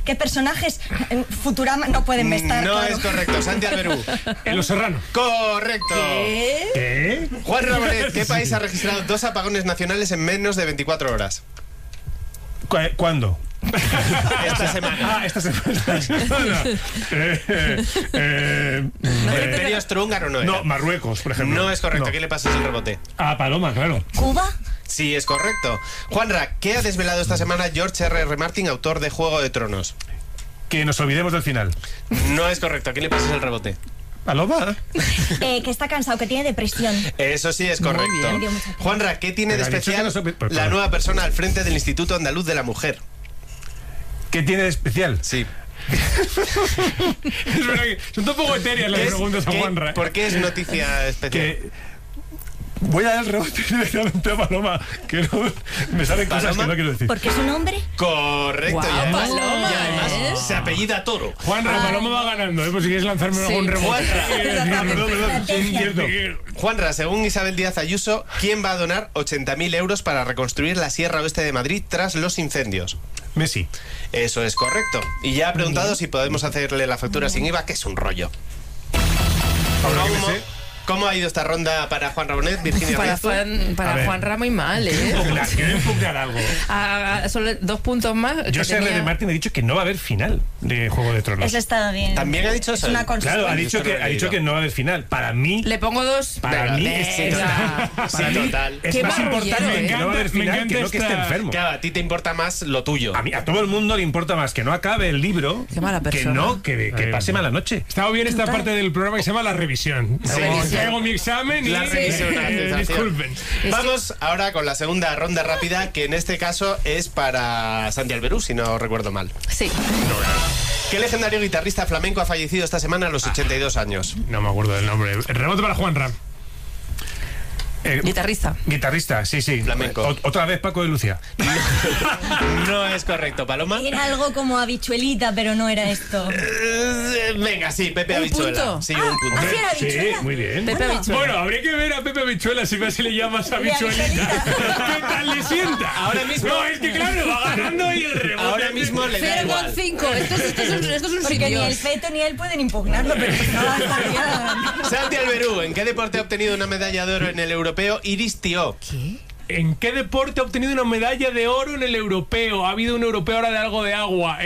¿Qué personajes en Futurama no pueden estar? No claro. es correcto. Santi Alberú. Los Serrano. Correcto. ¿Qué? Juan Rabonet, ¿qué país ha registrado 2 apagones nacionales en menos de 24 horas? ¿Cuándo? Esta semana. Esta semana. ¿El Imperio Austrohúngaro no era? No, Marruecos, por ejemplo. No es correcto. ¿Qué le pasas el rebote? Paloma, claro. ¿Cuba? Sí, es correcto. Juanra, ¿qué ha desvelado esta semana George R.R. Martin, autor de Juego de Tronos? Que nos olvidemos del final. No es correcto. ¿A quién le pasas el rebote? Paloma. Que está cansado, que tiene depresión. Eso sí es correcto. Me dio mucha pena. Juanra, ¿qué tiene de Pero ha dicho especial que no se- la nueva persona al frente del Instituto Andaluz de la Mujer? ¿Qué tiene de especial? Sí. Es verdad que son un poco etéreas las preguntas a Juanra. ¿Por qué es noticia especial? Que voy a dar el rebote directamente a Paloma, que no me salen cosas ¿Paloma? que no quiero decir. ¿Por qué es un hombre? Correcto. Guau, y además, Paloma, y además ¿eh? se apellida Toro. Juanra, Paloma va ganando, por si quieres lanzarme Sí. algún rebote. Juanra. Perdón, sí, cierto. Juanra, según Isabel Díaz Ayuso, ¿quién va a donar 80.000 euros para reconstruir la Sierra Oeste de Madrid tras los incendios? Messi. Eso es correcto. Y ya ha preguntado si podemos hacerle la factura sin IVA, que es un rollo. Ahora que me ¿Cómo, sé. cómo ha ido esta ronda para Juan Rabonet, Virginia Para Riazu? Para A ver. Juanra muy mal, Quiero impugnar algo. Solo 2 puntos más. Yo sé, R.R. Martin ha dicho que no va a haber final de Juego de Tronos. Eso está bien. También ha dicho Es eso. una Claro, constante. ha dicho que no va a haber final. Para mí, Le pongo 2. para mí venga. Sí, total. es Qué más marrullero, importante que no va a haber Me final encanta que no que esté esta- enfermo. Claro, a ti te importa más lo tuyo. A todo el mundo le importa más que no acabe el libro Qué mala que persona. no, que pase mala noche. Estaba bien esta parte del programa que se llama La Revisión. Sí. Como que hago mi examen y La revisión, una sensación. disculpen. Vamos ahora con la segunda ronda rápida, que en este caso es para Santi Alberú, si no recuerdo mal. Sí. ¿Qué legendario guitarrista flamenco ha fallecido esta semana a los 82 años? No me acuerdo del nombre. El rebote para Juanra. Guitarrista. Guitarrista, sí. Flamenco. Otra vez Paco de Lucía. No es correcto, Paloma. Era algo como habichuelita, pero no era esto. Venga, sí, Pepe ¿Un Habichuela. punto? Sí, un punto. ¿así era Sí, habichuela? muy bien. Pepe Habichuela. Bueno, habría que ver a Pepe Habichuela si casi le llamas habichuelita. habichuelita. ¿Qué tal le sienta? Ahora mismo- No, es que claro, va ganando y el rebote. Ahora mismo le da igual. 0,5. Esto es un Porque ni el señor. feto ni él pueden impugnarlo, pero no estaría... Santi Alberú, ¿en qué deporte ha obtenido una medalla de oro en el europeo Iris Tió? ¿En qué deporte ha obtenido una medalla de oro en el europeo? Ha habido un europeo ahora de algo de agua.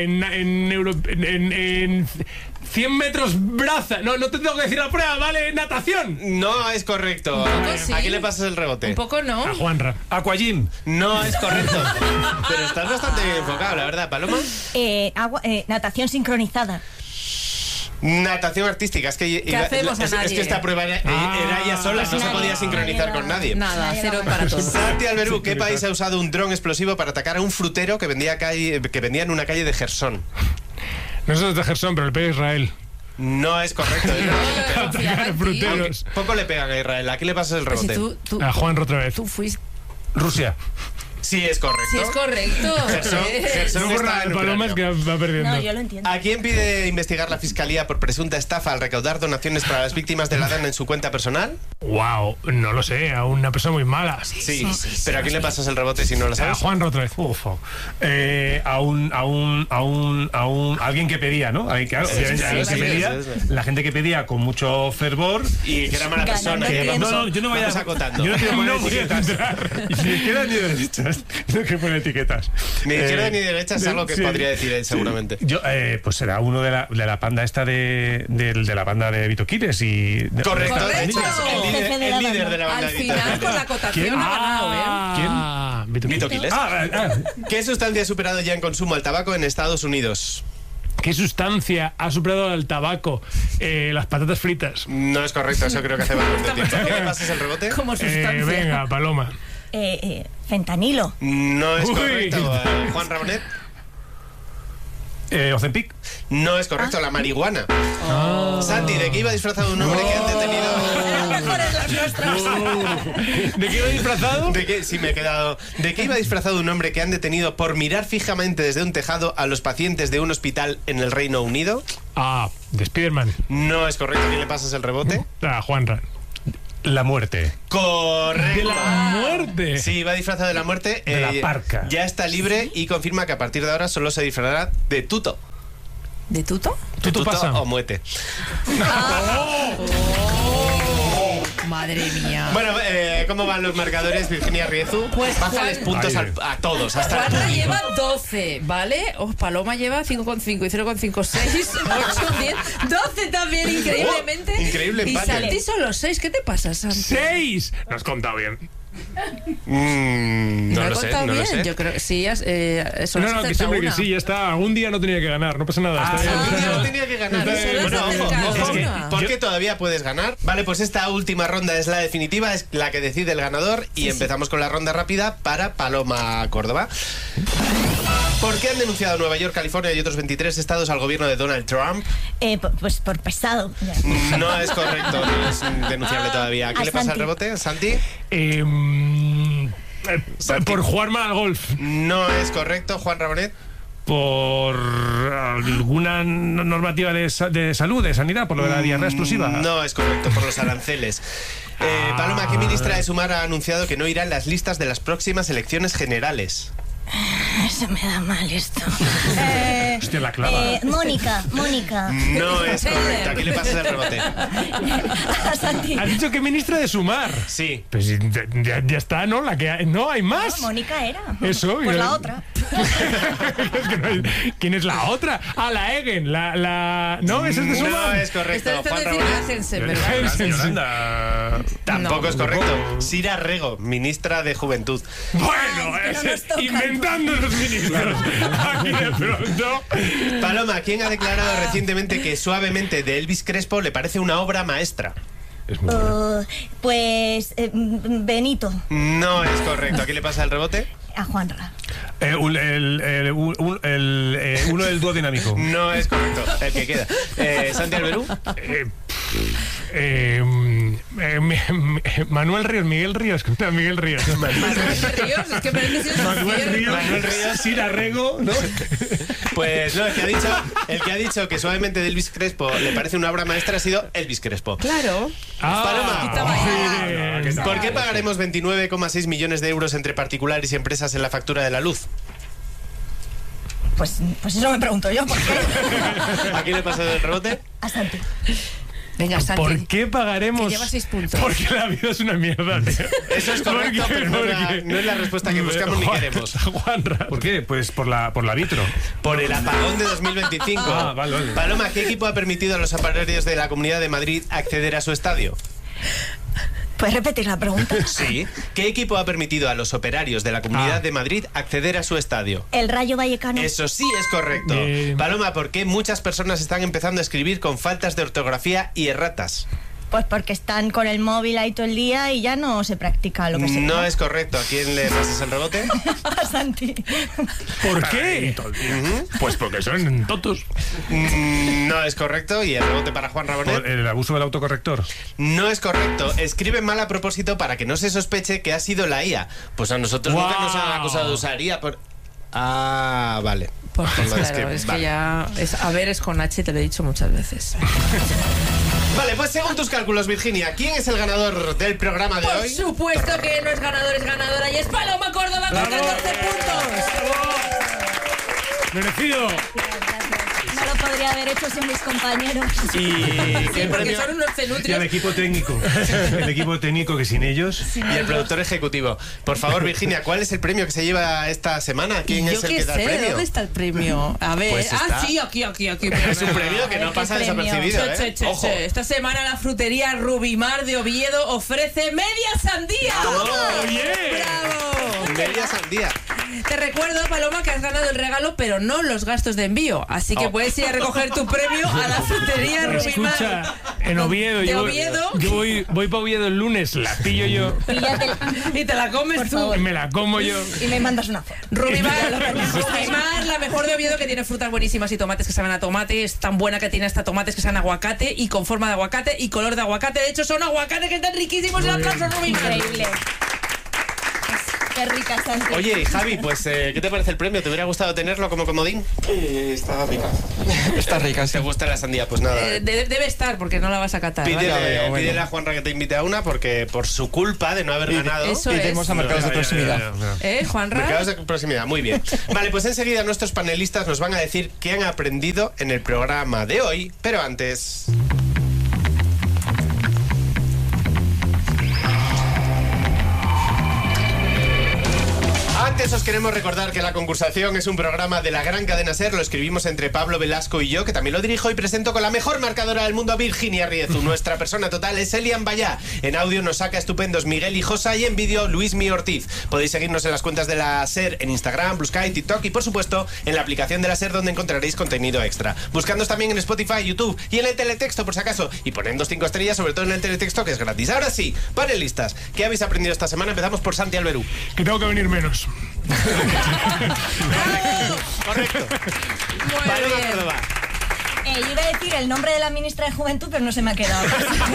En 100 metros braza. No te tengo que decir la prueba, ¿vale? Natación. No es correcto. Un poco sí. ¿A quién le pasas el rebote? Un poco no. A Juanra. Aquagym. No es correcto. Pero estás bastante bien enfocado, la verdad, Paloma. Natación sincronizada. Natación artística. Es que, hacemos a es que nadie? esta prueba era ella sola, no se podía sincronizar con nadie. Nada, 0 para todos. Santi Alberú, ¿qué país ha usado un dron explosivo para atacar a un frutero que vendía en una calle de Jersón? Nosotros de Gerson, pero el país Israel. No es correcto. Atacar fruteros. Poco le pegan a Israel. ¿A quién le pasas el Pues si rebote? tú A Juanra otra vez. fuiste. Rusia. Sí, es correcto. Sí, es correcto. Gerson No, está en Paloma es que Ucrania. va perdiendo. No, yo lo entiendo. ¿A quién pide investigar la fiscalía por presunta estafa al recaudar donaciones para las víctimas de la DAN en su cuenta personal? Wow, no lo sé, a una persona muy mala. Sí, pero ¿a quién le pasas el rebote si no lo A sabes? Juanra otra vez. Alguien que pedía, ¿no? Alguien que pedía, la gente que pedía con mucho fervor. Y que era mala persona. Ganando Que tiempo. Yo no voy vamos a acotando. Yo no quiero poner No voy a etiquetas. entrar. Ni de izquierda ni de derechas. No quiero poner etiquetas. Ni de izquierda ni de derecha es algo que sí, podría decir él, seguramente. Yo, pues será uno de la panda esta de la banda de Vito Quiles y... Correcto. Correcto. El Jefe de la líder banda. de la banda. Al final, con la acotación ¿Quién? ha ganado, ¿eh? ¿Quién? Vito Quiles. ¿Qué sustancia ha superado ya en consumo al tabaco en Estados Unidos? ¿Qué sustancia ha superado al tabaco? Las patatas fritas. No es correcto, eso creo que hace bastante tiempo. ¿A qué le pasas el rebote? Como sustancia. Venga, Paloma. Fentanilo. No es Uy. correcto. Juan Rabonet. Ozempic. No es correcto, la marihuana. Santi, ¿de qué iba disfrazado un hombre que han detenido? ¿De qué iba disfrazado? Sí, me he quedado. ¿De qué iba disfrazado un hombre que han detenido por mirar fijamente desde un tejado a los pacientes de un hospital en el Reino Unido? De Spiderman. No es correcto, ¿a quién le pasas el rebote? A Juanra. La muerte. Correcto. ¡De la muerte! Sí, va disfrazado de la muerte. De la parca. Ya está libre y confirma que a partir de ahora solo se disfrazará de tuto. ¿De tuto? Tuto pasa. o muete. Madre mía. Bueno, ¿cómo van los marcadores, Virginia Riezu? Pues bájales puntos a todos. Hasta el Juanra público. lleva 12, ¿vale? Paloma lleva 5,5 y 0,5, 6, 8, 10, 12 también, increíblemente. Increíble Y empate. Santi solo 6. ¿Qué te pasa, Santi? 6. No has contado bien. No he lo sé, contado no lo bien. sé. Yo creo que sí, eso No, que siempre que sí, ya está. Algún día no tenía que ganar, no pasa nada. Está bien. No tenía que ganar. Está bien. Bueno, Solo ojo, has ojo, acercado. porque todavía puedes ganar. Vale, pues esta última ronda es la definitiva, es la que decide el ganador. Y empezamos con la ronda rápida para Paloma Córdoba. ¿Por qué han denunciado Nueva York, California y otros 23 estados al gobierno de Donald Trump? Pues por pesado. No es correcto, no es denunciable todavía. ¿Qué A le pasa al Santi. rebote, Santi? Por jugar mal al golf. No es correcto, Juan Rabonet. Por alguna normativa de salud, de sanidad, por lo de la diarrea explosiva. No es correcto, por los aranceles. Paloma, ¿qué ministra de Sumar ha anunciado que no irá en las listas de las próximas elecciones generales? Se me da mal esto. Hostia, la clava. Mónica. No es correcto. ¿A qué le pasa el rebote? A Santi. Has dicho que ministra de Sumar. Sí. Pues ya está, ¿no? La que no hay más. Mónica era. Eso, Pues y- la otra. Es que no hay- ¿Quién es la otra? La Egen. No, esa es de No Sumar. es correcto, Esto Juan es decir Rabonet. Hansen, ¿verdad? Yolanda. Tampoco No. es correcto. Sira Rego, ministra de Juventud. Bueno, Ay, que no nos tocan. inventando los ministros. Aquí de pronto. Paloma, ¿quién ha declarado recientemente que Suavemente de Elvis Crespo le parece una obra maestra? Pues Benito. No es correcto. ¿A qué le pasa el rebote? A Juanra. Uno del dúo dinámico. No es correcto. El que queda. Santi Alberú. Manuel Ríos, Miguel Ríos. No, Miguel Ríos. Manuel Ríos, es que parece que Manuel Ríos. Manuel Ríos. Sira Rego, ¿no? Pues no, el que ha dicho que Suavemente de Elvis Crespo le parece una obra maestra ha sido Elvis Crespo. Claro. Paloma, ¿por qué pagaremos 29,6 millones de euros entre particulares y empresas en la factura de la luz? Pues eso me pregunto yo. ¿Por qué? ¿A quién le pasa el rebote? A Santi. Venga, Santi. ¿Por qué pagaremos? Que lleva 6 puntos. Porque la vida es una mierda, tío. Eso es correcto, pero no es la respuesta que buscamos ni queremos. Juanra. ¿Por qué? Pues por la vitro. Por el apagón de 2025. Ah, vale. Paloma, ¿qué equipo ha permitido a los operarios de la Comunidad de Madrid acceder a su estadio? ¿Puedes repetir la pregunta? Sí. ¿Qué equipo ha permitido a los operarios de la Comunidad de Madrid acceder a su estadio? El Rayo Vallecano. Eso sí es correcto. Bien. Paloma, ¿por qué muchas personas están empezando a escribir con faltas de ortografía y erratas? Pues porque están con el móvil ahí todo el día y ya no se practica lo que se No es correcto. ¿A quién le pasas el rebote? A Santi. ¿Por qué? Pues porque son tontos. No es correcto. ¿Y el rebote para Juan Por Rabonet? el abuso del autocorrector. No es correcto. Escribe mal a propósito para que no se sospeche que ha sido la IA. Pues a nosotros nunca nos han acusado de usar IA por... Ah, vale. Porque, Pues claro, es que vale. ya... es con H, te lo he dicho muchas veces. Vale, pues según tus cálculos, Virginia, ¿quién es el ganador del programa de Por hoy? supuesto que no es ganador, es ganadora y es Paloma Córdoba con 14 puntos. Merecido. No lo podría haber hecho sin mis compañeros. ¿Y qué Porque premio? son unos Y al cenutrios. equipo técnico. El equipo técnico que sin ellos. Y el productor ejecutivo. Por favor, Virginia, ¿cuál es el premio que se lleva esta semana? ¿Quién Yo es el qué que da el sé, premio? ¿dónde está el premio? A ver, Pues está. sí, aquí. Es un premio que A ver, no ¿qué pasa premio? desapercibido, ¿eh? Ojo. Esta semana la frutería Rubimar de Oviedo ofrece media sandía. Oye. ¡Bravo! Media sandía. Te recuerdo, Paloma, que has ganado el regalo, pero no los gastos de envío. Así que puedes ir a recoger tu premio a la frutería Rubimar. Escucha, en Oviedo. ¿De yo Oviedo? voy para Oviedo el lunes, la pillo yo. Y te la comes Por tú. favor. Me la como yo. Y me mandas una foto. Rubimar, la mejor de Oviedo, que tiene frutas buenísimas y tomates que saben a tomate. Es tan buena que tiene hasta tomates que saben a aguacate y con forma de aguacate y color de aguacate. De hecho, son aguacates que están riquísimos. El aplauso, Rubimar. Increíble. Qué Qué rica, Santi. Oye, y Javi, pues, ¿qué te parece el premio? ¿Te hubiera gustado tenerlo como comodín? Está rica. Está rica, sí. ¿Te gusta la sandía? Pues nada. Debe estar, porque no la vas a catar. ¿vale? Pídele a Juanra que te invite a una, porque por su culpa de no haber ganado... Eso Iremos a mercados de proximidad. Juanra? Mercados de proximidad, muy bien. Vale, pues enseguida nuestros panelistas nos van a decir qué han aprendido en el programa de hoy, pero antes... Antes os queremos recordar que La Concursación es un programa de la gran cadena SER. Lo escribimos entre Pablo Velasco y yo, que también lo dirijo y presento con la mejor marcadora del mundo, Virginia Riezu. Nuestra persona total es Elian Bayá. En audio nos saca estupendos Miguel Hijosa y en vídeo Luismi Ortiz. Podéis seguirnos en las cuentas de la SER en Instagram, Blue Sky, TikTok y por supuesto en la aplicación de la SER, donde encontraréis contenido extra. Buscándonos también en Spotify, YouTube y en el teletexto por si acaso. Y ponednos 5 estrellas, sobre todo en el teletexto, que es gratis. Ahora sí, panelistas, ¿qué habéis aprendido esta semana? Empezamos por Santi Alberú. Que tengo que venir menos. Correcto. Muy Paloma bien. Córdoba. Yo iba a decir el nombre de la ministra de Juventud, pero no se me ha quedado.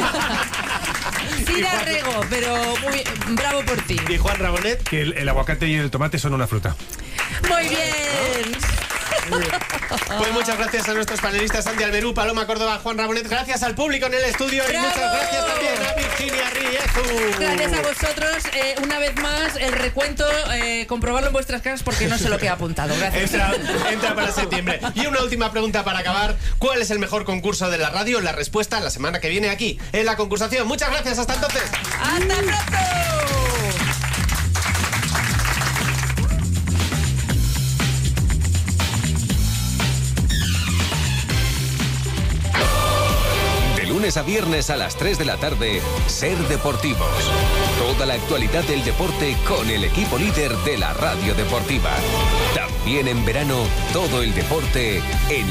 Sí da rego, pero muy bravo por ti. Y Juan Rabonet. Que el aguacate y el tomate son una fruta. Muy bien. Pues muchas gracias a nuestros panelistas, Santi Alberú, Paloma Córdoba, Juan Rabonet. Gracias al público en el estudio y ¡Bravo! muchas gracias también a Virginia Riezu. Gracias a vosotros. Una vez más, el recuento, comprobarlo en vuestras casas porque no sé lo que he apuntado. Gracias. Entra para septiembre. Y una última pregunta para acabar. ¿Cuál es el mejor concurso de la radio? La respuesta la semana que viene aquí, en La Concursación. Muchas gracias, hasta entonces. ¡Hasta pronto! Lunes a viernes a las 3 de la tarde, Ser Deportivos. Toda la actualidad del deporte con el equipo líder de la radio deportiva. También en verano, todo el deporte en